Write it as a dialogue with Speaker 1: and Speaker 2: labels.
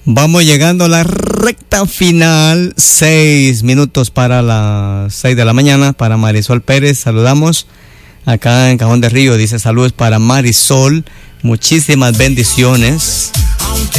Speaker 1: Vamos llegando a la recta final, 6 minutos para las 6 de la mañana. Para Marisol Pérez, saludamos acá en Cajón de Río. Dice saludos para Marisol, muchísimas bendiciones.